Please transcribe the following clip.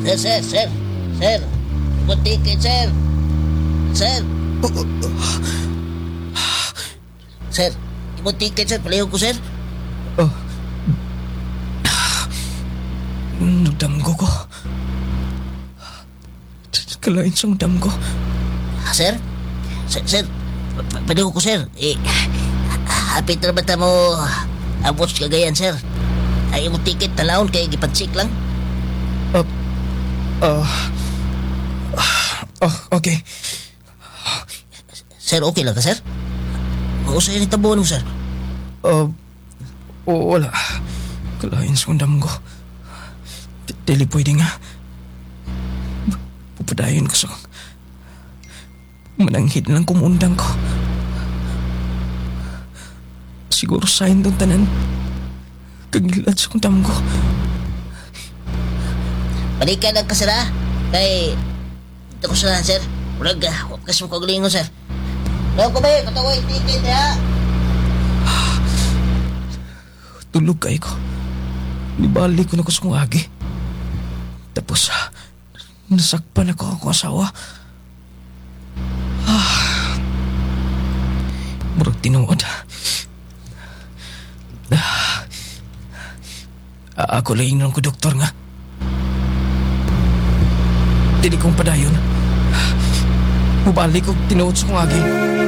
Sir. Sir. Ibang ticket, sir. Sir. Sir. Ibang ticket, sir. Palihog ko, sir. Oh. Nagdamgo ko. Kalain sang damgo. Sir? Sir. Palihog ko, sir. Hapit na ba mo abot sa Cagayan, sir? Ay, ibang ticket talahon kay gipansik lang. Okay. Sir, okay lang ka, sir? Oo, sir, itabuhan mo, sir. Wala. Kalain sa damgo. Dili pwede nga. Pupadayon ko sa mananghid lang kumundang ko. Siguro sayin doon tanan. Kagilad sa kong damgo. Balikan lang ka, sir, ha? Kay, ito ko sila, sir. Ulag, wakas mo kagalingon, sir. Lawa ko ba yun? Katawa yung ticket, ha? Tulog kay ko. Nibali ko na ko sa kong agi. Tapos, nasakpan ako ang asawa. Murag tinuod. Ako lang ko doktor nga. Dili kong padayon. Mubalik ko tinuod sa kong agi.